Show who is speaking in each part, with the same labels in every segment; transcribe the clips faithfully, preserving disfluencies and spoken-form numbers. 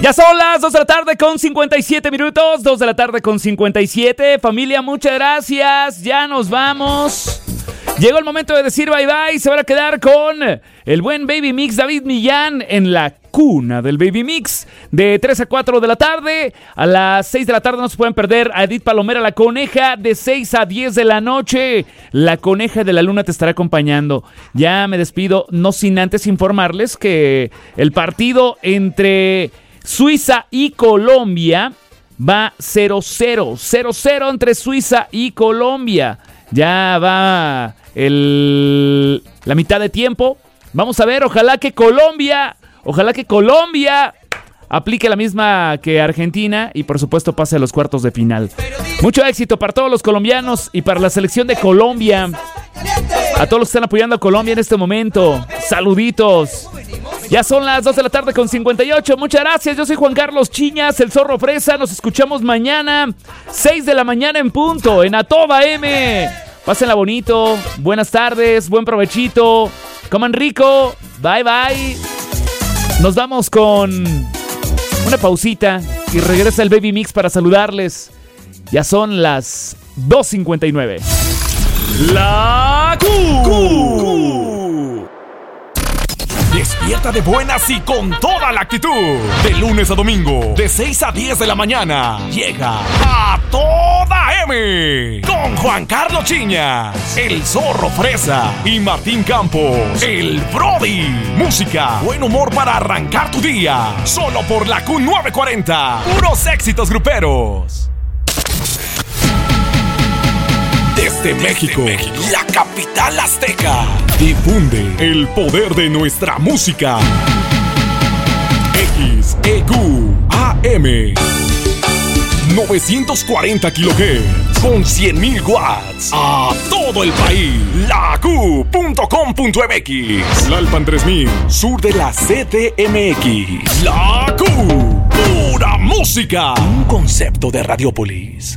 Speaker 1: Ya son las dos de la tarde con cincuenta y siete minutos, dos de la tarde con cincuenta y siete. Familia, muchas gracias, ya nos vamos. Llegó el momento de decir bye bye, se van a quedar con el buen Baby Mix David Millán en la cuna del Baby Mix de tres a cuatro de la tarde. A las seis de la tarde no se pueden perder a Edith Palomera, la coneja, de seis a diez de la noche. La coneja de la luna te estará acompañando. Ya me despido, no sin antes informarles que el partido entre Suiza y Colombia va cero cero, cero cero entre Suiza y Colombia. Ya va el, la mitad de tiempo. Vamos a ver, ojalá que Colombia, ojalá que Colombia aplique la misma que Argentina y por supuesto pase a los cuartos de final. Mucho éxito para todos los colombianos y para la selección de Colombia. A todos los que están apoyando a Colombia en este momento, saluditos. Ya son las dos de la tarde con cincuenta y ocho. Muchas gracias, yo soy Juan Carlos Chiñas, el Zorro Fresa. Nos escuchamos mañana, seis de la mañana en punto, en A Toda M. Pásenla bonito, buenas tardes, buen provechito, coman rico, bye bye. Nos vamos con una pausita y regresa el Baby Mix para saludarles. Ya son las dos cincuenta y nueve. La Q.
Speaker 2: Despierta de buenas y con toda la actitud. De lunes a domingo, de seis a diez de la mañana, llega A Toda M. Con Juan Carlos Chiñas, el Zorro Fresa y Martín Campos, el Brody. Música, buen humor para arrancar tu día. Solo por la Q novecientos cuarenta. Puros éxitos gruperos. Desde México, México, la capital azteca, difunde el poder de nuestra música. X E Q A M novecientos cuarenta kilohertz con cien mil watts a todo el país. La Q punto com punto M X, Lalpan tres mil, sur de la C D M X. La Q, pura música. Un concepto de Radiopolis.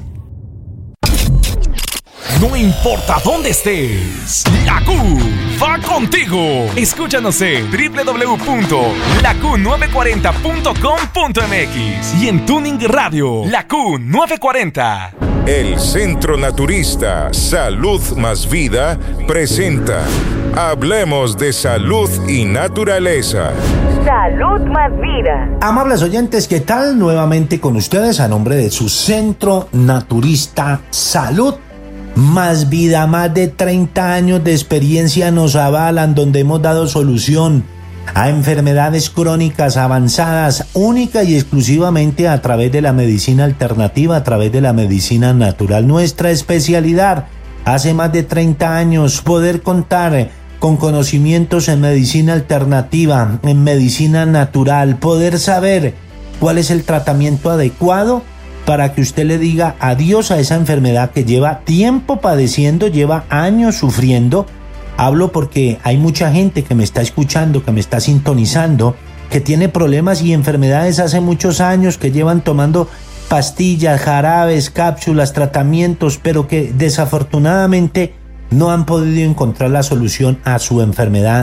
Speaker 2: No importa dónde estés, la Q va contigo. Escúchanos en doble u doble u doble u punto la q novecientos cuarenta punto com punto m x y en Tuning Radio, la Q novecientos cuarenta.
Speaker 3: El Centro Naturista Salud Más Vida presenta Hablemos de Salud y Naturaleza.
Speaker 4: Salud Más Vida.
Speaker 5: Amables oyentes, ¿qué tal? Nuevamente con ustedes a nombre de su Centro Naturista Salud Más Vida. Más de treinta años de experiencia nos avalan, donde hemos dado solución a enfermedades crónicas avanzadas única y exclusivamente a través de la medicina alternativa, a través de la medicina natural. Nuestra especialidad hace más de treinta años, poder contar con conocimientos en medicina alternativa, en medicina natural, poder saber cuál es el tratamiento adecuado para que usted le diga adiós a esa enfermedad que lleva tiempo padeciendo, lleva años sufriendo. Hablo porque hay mucha gente que me está escuchando, que me está sintonizando, que tiene problemas y enfermedades hace muchos años, que llevan tomando pastillas, jarabes, cápsulas, tratamientos, pero que desafortunadamente no han podido encontrar la solución a su enfermedad